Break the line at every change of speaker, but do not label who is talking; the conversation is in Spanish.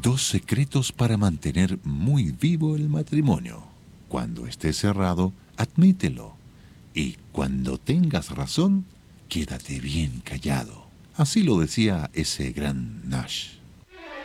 Dos secretos para mantener muy vivo el matrimonio. Cuando esté cerrado, admítelo. Y cuando tengas razón, quédate bien callado. Así lo decía ese gran Nash.